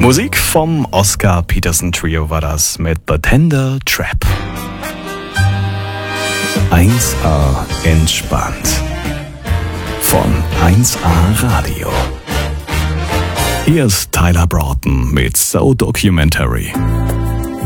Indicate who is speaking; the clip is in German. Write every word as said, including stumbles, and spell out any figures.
Speaker 1: Musik vom Oscar Peterson Trio war das mit The Tender Trap. eins A entspannt. Von eins A Radio. Hier ist Tyler Broughton mit So Documentary.